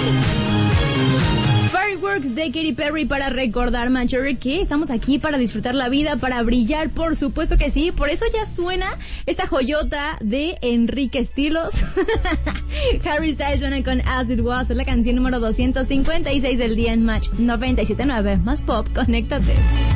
Fireworks de Katy Perry para recordar, Marjorie, que estamos aquí para disfrutar la vida, para brillar, por supuesto que sí. Por eso ya suena esta joyota de Enrique Estilos. Harry Styles suena con As It Was, es la canción número 256 del día en Match 97.9. Más pop, conéctate.